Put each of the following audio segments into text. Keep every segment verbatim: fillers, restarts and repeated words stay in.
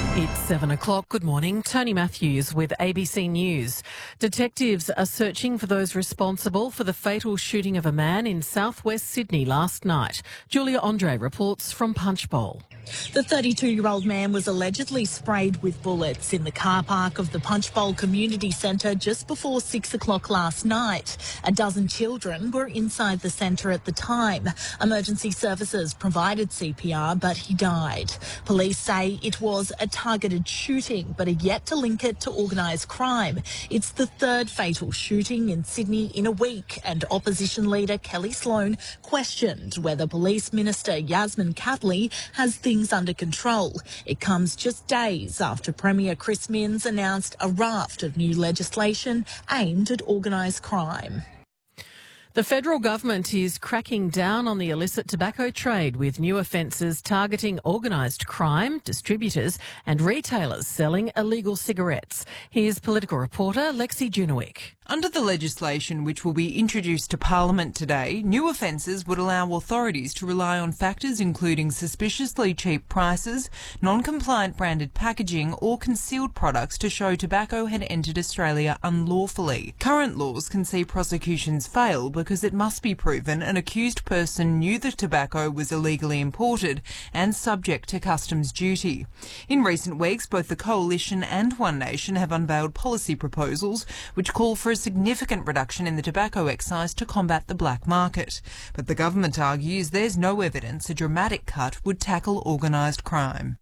It's seven o'clock. Good morning. Tony Matthews with A B C News. Detectives are searching for those responsible for the fatal shooting of a man in southwest Sydney last night. Julia Andre reports from Punchbowl. The thirty-two-year-old man was allegedly sprayed with bullets in the car park of the Punchbowl Community Centre just before six o'clock last night. A dozen children were inside the centre at the time. Emergency services provided C P R, but he died. Police say it was a targeted shooting, but are yet to link it to organised crime. It's the third fatal shooting in Sydney in a week, and opposition leader Kelly Sloan questioned whether Police Minister Yasmin Catley has things under control. It comes just days after Premier Chris Minns announced a raft of new legislation aimed at organised crime. The federal government is cracking down on the illicit tobacco trade with new offences targeting organised crime, distributors and retailers selling illegal cigarettes. Here's political reporter Lexi Junowick. Under the legislation which will be introduced to Parliament today, new offences would allow authorities to rely on factors including suspiciously cheap prices, non-compliant branded packaging or concealed products to show tobacco had entered Australia unlawfully. Current laws can see prosecutions fail because it must be proven an accused person knew the tobacco was illegally imported and subject to customs duty. In recent weeks, both the Coalition and One Nation have unveiled policy proposals which call for a significant reduction in the tobacco excise to combat the black market. But the government argues there's no evidence a dramatic cut would tackle organised crime.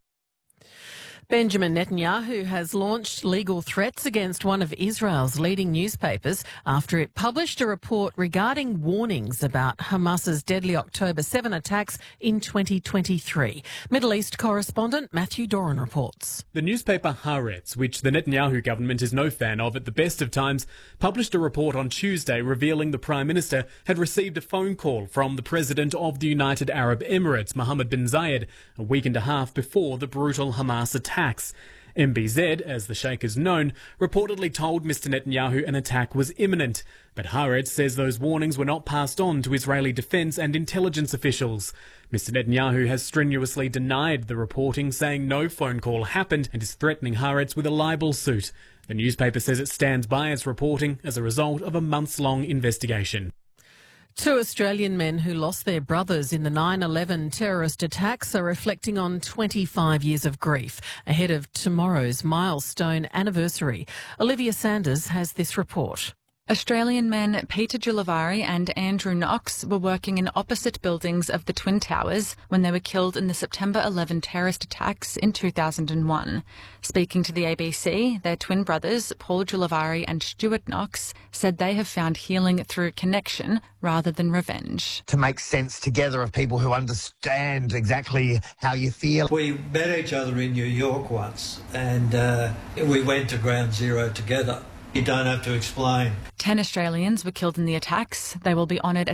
Benjamin Netanyahu has launched legal threats against one of Israel's leading newspapers after it published a report regarding warnings about Hamas's deadly October seventh attacks in twenty twenty-three. Middle East correspondent Matthew Doran reports. The newspaper Haaretz, which the Netanyahu government is no fan of at the best of times, published a report on Tuesday revealing the Prime Minister had received a phone call from the President of the United Arab Emirates, Mohammed bin Zayed, a week and a half before the brutal Hamas attack. Attacks. M B Z, as the sheikh is known, reportedly told Mister Netanyahu an attack was imminent, but Haaretz says those warnings were not passed on to Israeli defence and intelligence officials. Mister Netanyahu has strenuously denied the reporting, saying no phone call happened and is threatening Haaretz with a libel suit. The newspaper says it stands by its reporting as a result of a months-long investigation. Two Australian men who lost their brothers in the nine eleven terrorist attacks are reflecting on twenty-five years of grief ahead of tomorrow's milestone anniversary. Olivia Sanders has this report. Australian men Peter Giulivari and Andrew Knox were working in opposite buildings of the Twin Towers when they were killed in the September eleventh terrorist attacks in two thousand one. Speaking to the A B C, their twin brothers, Paul Giulivari and Stuart Knox, said they have found healing through connection rather than revenge. To make sense together of people who understand exactly how you feel. We met each other in New York once and uh, we went to Ground Zero together. You don't have to explain. Ten Australians were killed in the attacks. They will be honoured at